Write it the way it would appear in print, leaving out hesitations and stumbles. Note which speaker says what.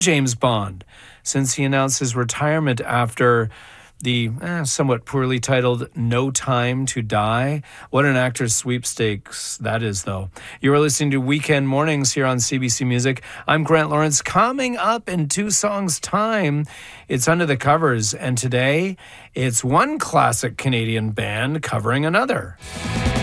Speaker 1: James Bond since he announced his retirement after the somewhat poorly titled No Time to Die. What an actor's sweepstakes that is, though. You are listening to Weekend Mornings here on CBC Music. I'm Grant Lawrence. Coming up in 2 songs' time, it's Under the Covers, and today it's one classic Canadian band covering another.